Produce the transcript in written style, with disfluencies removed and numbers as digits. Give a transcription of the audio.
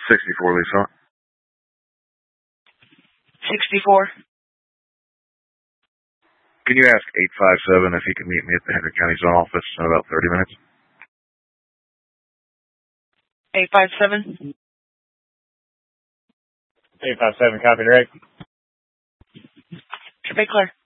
64, Lisa. 64. Can you ask 857 if he can meet me at the Henry County Zone office in about 30 minutes? 857. 857, copy, Rick. Should be clear.